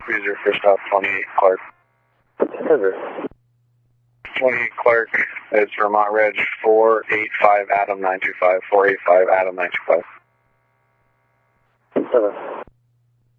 Cruiser for South 28 Clark. River. 28 Clark, it's Vermont Reg 485 Adam 925. 485 Adam 925. River.